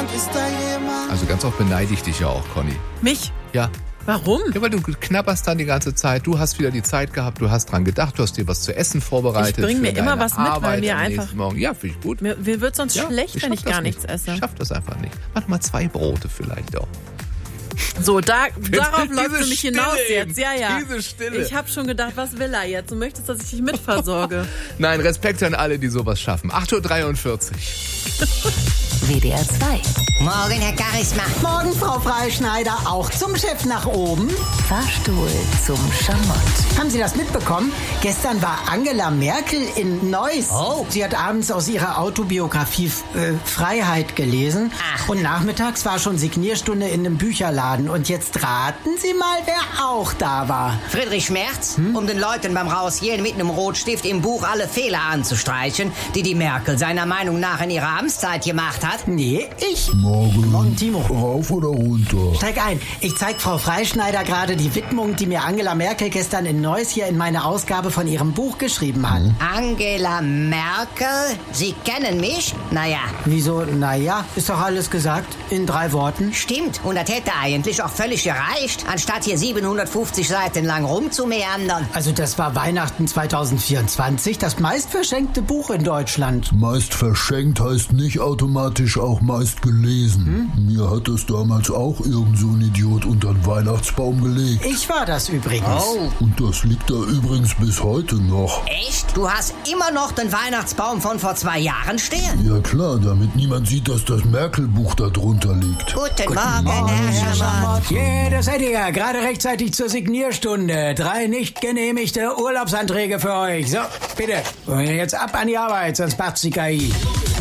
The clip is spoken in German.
jemand? Ist da jemand? Also ganz oft beneide ich dich ja auch, Conny. Mich? Ja. Warum? Ja, weil du knabberst dann die ganze Zeit. Du hast wieder die Zeit gehabt, du hast dran gedacht, du hast dir was zu essen vorbereitet. Ich bringe mir immer was mit, weil mir einfach... Ja, finde ich gut. Mir wird sonst schlecht, wenn ich gar nichts esse. Ich schaff das einfach nicht. Mach mal 2 Brote vielleicht auch. So, darauf läuft du mich hinaus jetzt. Ja. Diese Stille. Ich habe schon gedacht, was will er jetzt? Du möchtest, dass ich dich mitversorge. Nein, Respekt an alle, die sowas schaffen. 8.43 Uhr. WDR 2. Morgen, Herr Charisma. Morgen, Frau Freischneider, auch zum Chef nach oben. Fahrstuhl zum Schamott. Haben Sie das mitbekommen? Gestern war Angela Merkel in Neuss. Oh. Sie hat abends aus ihrer Autobiografie Freiheit gelesen. Ach. Und nachmittags war schon Signierstunde in einem Bücherladen. Und jetzt raten Sie mal, wer auch da war. Friedrich Merz, um den Leuten beim Rausgehen mit einem Rotstift im Buch alle Fehler anzustreichen, die Merkel seiner Meinung nach in ihrer Amtszeit gemacht hat. Nee, ich. Morgen, Timo. rauf oder runter? Steig ein. Ich zeig Frau Freischneider gerade die Widmung, die mir Angela Merkel gestern in Neuss hier in meine Ausgabe von ihrem Buch geschrieben hat. Angela Merkel? Sie kennen mich? Naja. Wieso? Naja, ist doch alles gesagt. In 3 Worten. Stimmt, und das hätte eigentlich auch völlig gereicht, anstatt hier 750 Seiten lang rumzumeandern. Also das war Weihnachten 2024, das meistverschenkte Buch in Deutschland. Meist verschenkt heißt nicht automatisch auch meist gelesen. Mir hat das damals auch irgend so ein Idiot unter den Weihnachtsbaum gelegt. Ich war das übrigens. Oh. Und das liegt da übrigens bis heute noch. Echt? Du hast immer noch den Weihnachtsbaum von vor 2 Jahren stehen? Ja klar, damit niemand sieht, dass das Merkel-Buch da drunter liegt. Guten Morgen, Herr Schamott. Yeah, das seid ihr ja. Gerade rechtzeitig zur Signierstunde. 3 nicht genehmigte Urlaubsanträge für euch. So, bitte. Und jetzt ab an die Arbeit, sonst macht's die KI.